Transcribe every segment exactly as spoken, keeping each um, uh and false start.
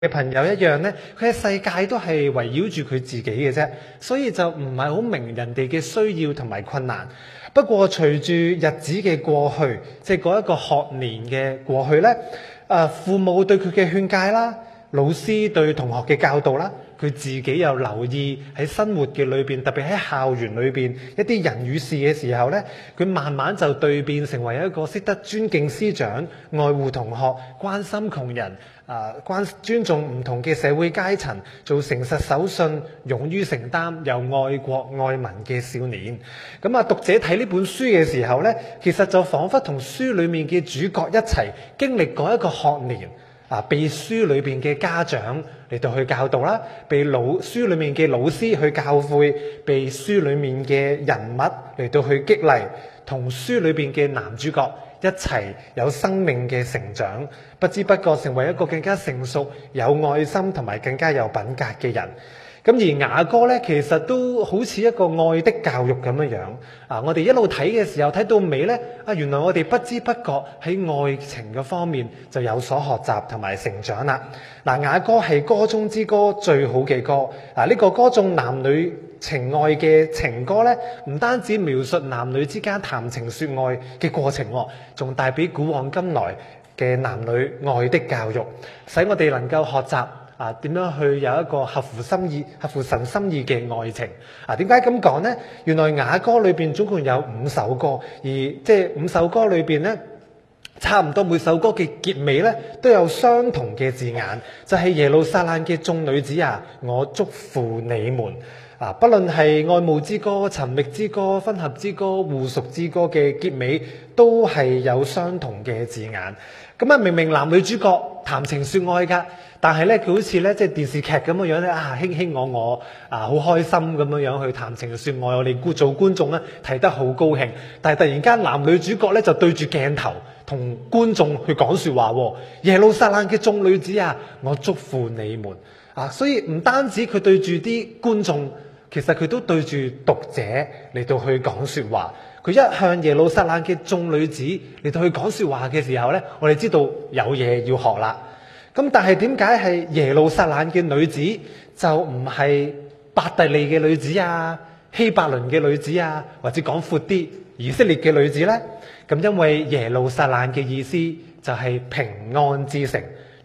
嘅朋友一樣呢，佢嘅世界都係圍繞住佢自己嘅啫，所以就唔係好明人哋嘅需要同埋困難。不過隨住日子嘅過去，即係嗰一個學年嘅過去呢，誒父母對佢嘅勸誡啦，老師對同學嘅教導啦，佢自己又留意喺生活嘅裏邊，特別喺校園裏邊一啲人與事嘅時候呢，佢慢慢就蛻變成為一個識得尊敬師長、愛護同學、關心窮人。啊，關尊重唔同嘅社會階層，做誠實守信、勇於承擔又愛國愛民嘅少年。咁啊，讀者睇呢本書嘅時候呢，其實就彷彿同書裡面嘅主角一齊經歷過一個學年啊，被書裏邊嘅家長嚟到去教導啦，被老書裡面嘅老師去教誨，被書裡面嘅人物嚟到去激勵，同書裏邊嘅男主角一齊有生命嘅成長，不知不覺成為一個更加成熟、有愛心同埋更加有品格嘅人。咁而雅歌呢，其實都好似一個愛的教育咁樣樣啊！我哋一路睇嘅時候，睇到尾呢，啊，原來我哋不知不覺喺愛情嘅方面就有所學習同埋成長啦。嗱，雅歌係歌中之歌，最好嘅歌啊！呢個歌頌男女情愛嘅情歌呢，唔單止描述男女之間談情說愛嘅過程，仲帶俾古往今來嘅男女愛的教育，使我哋能夠學習啊點樣去有一個合乎心意、合乎神心意嘅愛情啊？點解咁講呢？原來雅歌裏邊總共有五首歌，而即係五首歌裏邊呢，差唔多每首歌嘅結尾呢都有相同嘅字眼，就係耶路撒冷嘅眾女子啊，我祝福你們。啊，不論係愛慕之歌、尋覓之歌、婚合之歌、互屬之歌嘅結尾，都係有相同嘅字眼。咁啊，明明男女主角談情說愛㗎，但係咧佢好似咧即係電視劇咁樣樣咧啊，卿卿我我啊，好開心咁樣樣去談情說愛，我哋觀做觀眾咧睇得好高興。但係突然間男女主角咧就對住鏡頭同觀眾去講說話喎，耶路撒冷嘅眾女子啊，我祝福你們啊！所以唔單止佢對住啲觀眾。其實佢都對住讀者嚟到去講說話，佢一向耶路撒冷嘅眾女子嚟到去講說話嘅時候呢，我哋知道有嘢要學啦。咁但係點解係耶路撒冷嘅女子就唔係伯特利嘅女子啊、希伯倫嘅女子啊，或者講闊啲以色列嘅女子呢？咁因為耶路撒冷嘅意思就係平安之城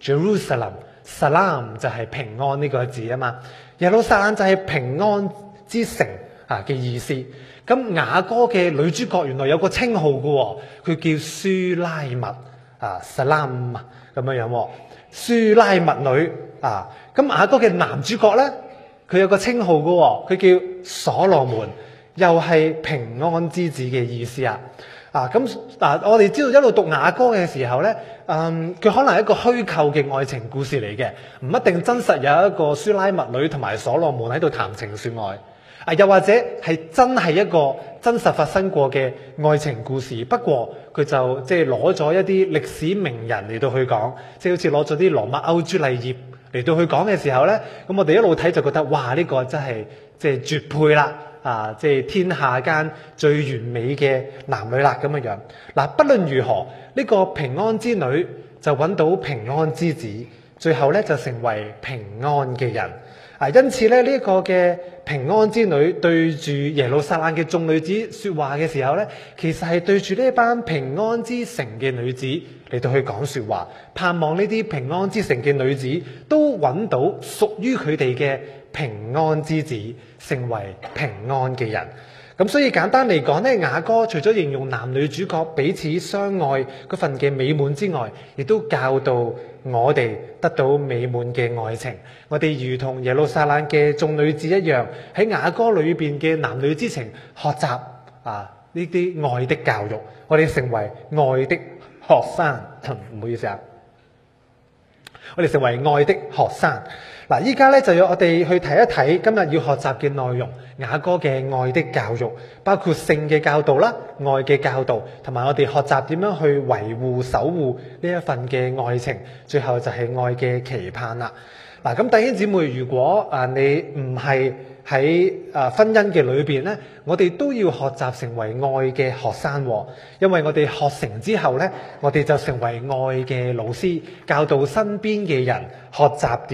，Jerusalem。Salam 就係平安呢個字啊嘛，耶路撒冷就係平安之城啊嘅意思。咁雅歌嘅女主角原來有個稱號嘅，佢叫書拉密啊 ，Salam 咁樣樣，書拉密女啊。咁雅歌嘅男主角咧，佢有個稱號嘅，佢叫所羅門，又係平安之子嘅意思啊。啊，咁嗱，我哋知道一路讀雅歌嘅時候呢，嗯，佢可能係一個虛構嘅愛情故事嚟嘅，唔一定真實有一個書拉密女同埋所羅門喺度談情說愛，啊，又或者係真係一個真實發生過嘅愛情故事，不過佢就即係攞咗一啲歷史名人嚟到去講，即係好似攞咗啲羅密歐朱麗葉嚟到去講嘅時候呢，咁我哋一路睇就覺得哇，呢個真係即係絕配啦！啊，即係天下間最完美嘅男女啦咁樣樣。嗱，不論如何，呢個平安之女就揾到平安之子，最後咧就成為平安嘅人。啊，因此咧呢一個嘅平安之女對住耶路撒冷嘅眾女子說話嘅時候咧，其實係對住呢一班平安之城嘅女子嚟到去講說話，盼望呢啲平安之城嘅女子都揾到屬於佢哋嘅平安之子，成為平安嘅人。咁所以簡單嚟講呢，雅歌除咗形容男女主角彼此相愛嗰份嘅美滿之外，亦都教導我哋得到美滿嘅愛情。我哋如同耶路撒冷嘅眾女子一樣，喺雅歌裏邊嘅男女之情學習啊呢啲愛的教育，我哋成為愛的學生。唔好意思啊，我哋成為愛的學生。 嗱，依家咧就要我哋去睇一睇今日要學習嘅內容，雅歌嘅愛的教育，包括性嘅教導啦、愛嘅教導，同埋我哋學習點樣去維護、守護呢一份嘅愛情，最後就係愛嘅期盼啦。嗱，咁弟兄姊妹，如果啊你唔係喺啊婚姻嘅裏邊咧，我哋都要學習成為愛嘅學生喎，因為我哋學成之後咧，我哋就成為愛嘅老師，教導身邊嘅人學習點